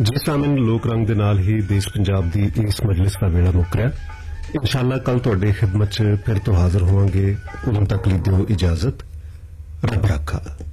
जिस सामन लोक रंग दे नाल ही देश पंजाब दी इस मजलिस का वेला मुक रहा। इंशाअल्लाह कल तुहाडे खिदमत च फिर तो हाजिर होवांगे। उदों तक ली दिओ इजाजत। रब रखा।